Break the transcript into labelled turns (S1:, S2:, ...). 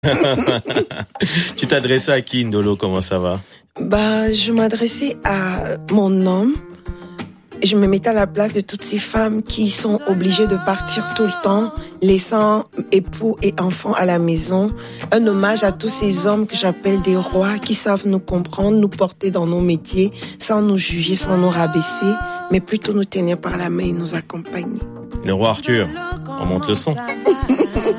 S1: Tu t'adressais à qui, Ndolo? Comment ça va?
S2: Je m'adressais à mon homme. Je me mettais à la place de toutes ces femmes qui sont obligées de partir tout le temps, laissant époux et enfants à la maison. Un hommage à tous ces hommes que j'appelle des rois qui savent nous comprendre, nous porter dans nos métiers, sans nous juger, sans nous rabaisser, mais plutôt nous tenir par la main et nous accompagner.
S1: Le roi Arthur, on monte le son.